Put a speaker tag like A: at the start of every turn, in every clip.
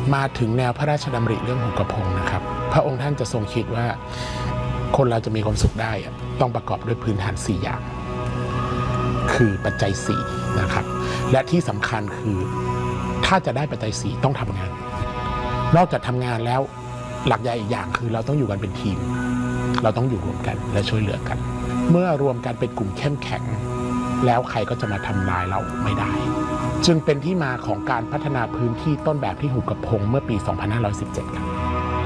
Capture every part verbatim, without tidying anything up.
A: มาถึงแนวพระราชดำริเรื่องหุบกระพงนะครับพระองค์ท่านจะทรงคิดว่าคนเราจะมีความสุขได้ต้องประกอบด้วยพื้นฐานสี่อย่างคือปัจจัยสี่นะครับและที่สำคัญคือถ้าจะได้ปัจจัยสี่ต้องทำงานนอกจากทำงานแล้วหลักใหญ่อีกอย่างคือเราต้องอยู่กันเป็นทีมเราต้องอยู่รวมกันและช่วยเหลือกันเมื่อรวมกันเป็นกลุ่มเข้มแข็งแล้วใครก็จะมาทำลายเราไม่ได้จึงเป็นที่มาของการพัฒนาพื้นที่ต้นแบบที่หุบกระพงเมื่อปี สองพันห้าร้อยสิบเจ็ด ครับ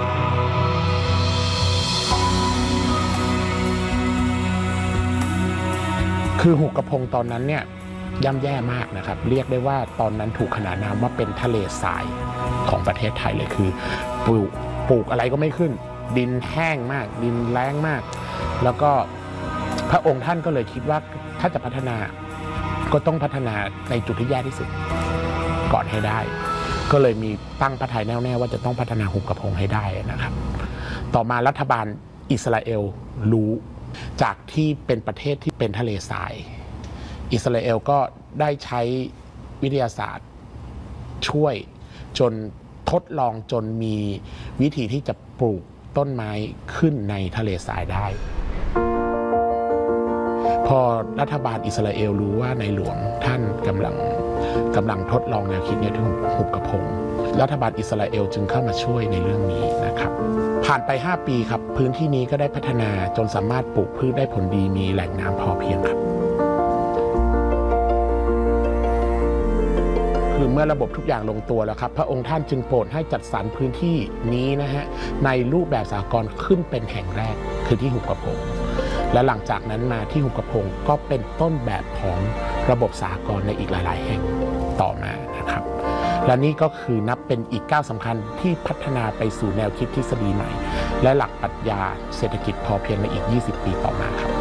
A: คือหุบกระพงตอนนั้นเนี่ยย่ำแย่มากนะครับเรียกได้ว่าตอนนั้นถูกขนานนามว่าเป็นทะเลทรายของประเทศไทยเลยคือปลูกปลูกอะไรก็ไม่ขึ้นดินแห้งมากดินแล้งมากแล้วก็พระองค์ท่านก็เลยคิดว่าถ้าจะพัฒนาก็ต้องพัฒนาในจุดที่แย่ที่สุดก่อนให้ได้ก็เลยมีตั้งพระทัยแน่วแน่ว่าจะต้องพัฒนาหุบกระพงให้ได้นะครับต่อมารัฐบาลอิสราเอลรู้จากที่เป็นประเทศที่เป็นทะเลทรายอิสราเอลก็ได้ใช้วิทยาศาสตร์ช่วยจนทดลองจนมีวิธีที่จะปลูกต้นไม้ขึ้นในทะเลทรายได้พอรัฐบาลอิสราเอลรู้ว่าในหลวงท่านกำลังกำลังทดลองแนวคิดเนี่ยที่หุบกระพงรัฐบาลอิสราเอลจึงเข้ามาช่วยในเรื่องนี้นะครับผ่านไปห้าปีครับพื้นที่นี้ก็ได้พัฒนาจนสามารถปลูกพืชได้ผลดีมีแหล่งน้ำพอเพียงครับคือเมื่อระบบทุกอย่างลงตัวแล้วครับพระองค์ท่านจึงโปรดให้จัดสรรพื้นที่นี้นะฮะในรูปแบบสหกรณ์ขึ้นเป็นแห่งแรกคือที่หุบกระพงและหลังจากนั้นมาที่หุบกระพงก็เป็นต้นแบบของระบบสหกรณ์ในอีกหลายๆแห่งต่อมานะครับและนี่ก็คือนับเป็นอีกก้าวสำคัญที่พัฒนาไปสู่แนวคิดทฤษฎีใหม่และหลักปรัชญาเศรษฐกิจพอเพียงในอีกยี่สิบปีต่อมาครับ